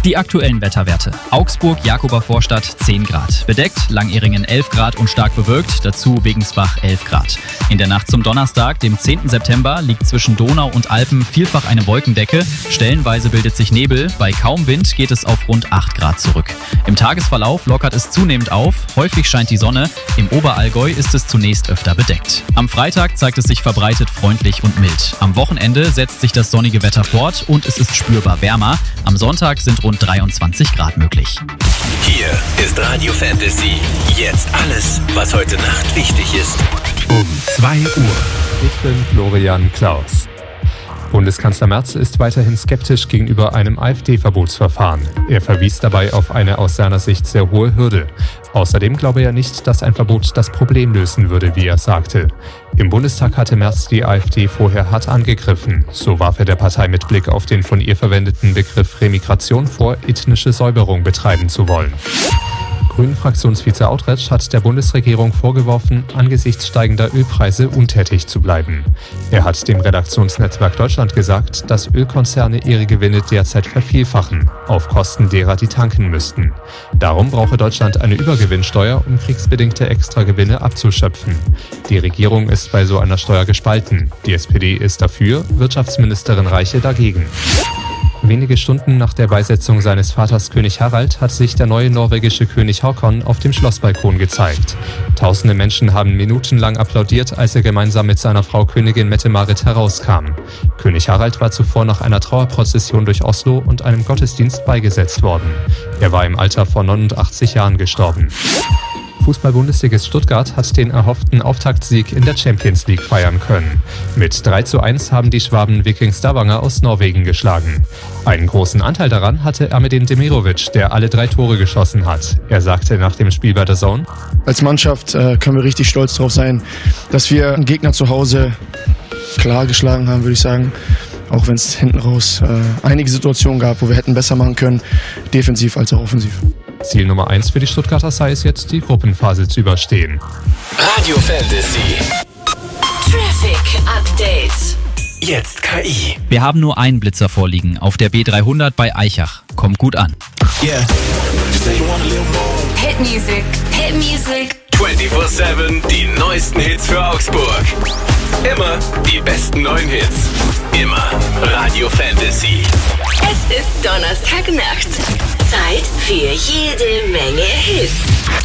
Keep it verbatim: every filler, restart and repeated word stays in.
Die aktuellen Wetterwerte. Augsburg, Jakobervorstadt zehn Grad. Bedeckt, Langeringen elf Grad und stark bewölkt, dazu Wegensbach elf Grad. In der Nacht zum Donnerstag, dem zehnten September, liegt zwischen Donau und Alpen vielfach eine Wolkendecke. Stellenweise bildet sich Nebel, bei kaum Wind geht es auf rund acht Grad zurück. Im Tagesverlauf lockert es zunehmend auf, häufig scheint die Sonne, im Oberallgäu ist es zunächst öfter bedeckt. Am Freitag zeigt es sich verbreitet freundlich und mild. Am Wochenende setzt sich das sonnige Wetter fort und es ist spürbar wärmer. Am Sonntag sind rund dreiundzwanzig Grad möglich. Hier ist Radio Fantasy. Jetzt alles, was heute Nacht wichtig ist. Um zwei Uhr. Ich bin Florian Klaus. Bundeskanzler Merz ist weiterhin skeptisch gegenüber einem AfD-Verbotsverfahren. Er verwies dabei auf eine aus seiner Sicht sehr hohe Hürde. Außerdem glaube er nicht, dass ein Verbot das Problem lösen würde, wie er sagte. Im Bundestag hatte Merz die AfD vorher hart angegriffen. So warf er der Partei mit Blick auf den von ihr verwendeten Begriff Remigration vor, ethnische Säuberung betreiben zu wollen. Grünen-Fraktionsvize Autretsch hat der Bundesregierung vorgeworfen, angesichts steigender Ölpreise untätig zu bleiben. Er hat dem Redaktionsnetzwerk Deutschland gesagt, dass Ölkonzerne ihre Gewinne derzeit vervielfachen, auf Kosten derer, die tanken müssten. Darum brauche Deutschland eine Übergewinnsteuer, um kriegsbedingte Extragewinne abzuschöpfen. Die Regierung ist bei so einer Steuer gespalten. Die S P D ist dafür, Wirtschaftsministerin Reiche dagegen. Wenige Stunden nach der Beisetzung seines Vaters König Harald hat sich der neue norwegische König Håkon auf dem Schlossbalkon gezeigt. Tausende Menschen haben minutenlang applaudiert, als er gemeinsam mit seiner Frau Königin Mette-Marit herauskam. König Harald war zuvor nach einer Trauerprozession durch Oslo und einem Gottesdienst beigesetzt worden. Er war im Alter von neunundachtzig Jahren gestorben. Fußball-Bundesligist Stuttgart hat den erhofften Auftaktsieg in der Champions League feiern können. Mit drei zu eins haben die Schwaben Viking Stavanger aus Norwegen geschlagen. Einen großen Anteil daran hatte Ermedin Demirovic, der alle drei Tore geschossen hat. Er sagte nach dem Spiel bei der Zone: Als Mannschaft äh, können wir richtig stolz drauf sein, dass wir einen Gegner zu Hause klar geschlagen haben, würde ich sagen. Auch wenn es hinten raus äh, einige Situationen gab, wo wir hätten besser machen können, defensiv als auch offensiv. Ziel Nummer eins für die Stuttgarter sei es jetzt, die Gruppenphase zu überstehen. Radio Fantasy. Traffic Update. Jetzt K I. Wir haben nur einen Blitzer vorliegen, auf der B dreihundert bei Eichach. Kommt gut an. Yeah. Hit Music. Hit Music. vierundzwanzig sieben, die neuesten Hits für Augsburg. Immer die besten neuen Hits. Immer Radio Fantasy. Es ist Donnerstagnacht. Zeit für jede Menge Hits.